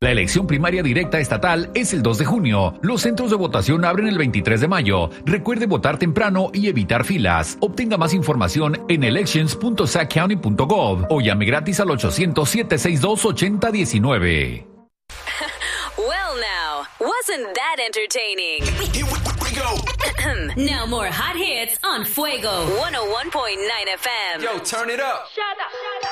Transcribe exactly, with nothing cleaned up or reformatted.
La elección primaria directa estatal es el dos de junio. Los centros de votación abren el veintitrés de mayo. Recuerde votar temprano y evitar filas. Obtenga más información en elections punto sac county punto gov o llame gratis al ochocientos, siete seis dos, ocho cero uno nueve. Well, now, wasn't that entertaining? Here we go. Now more hot hits on Fuego one oh one point nine F M. Yo, turn it up. Shut up. Shut up.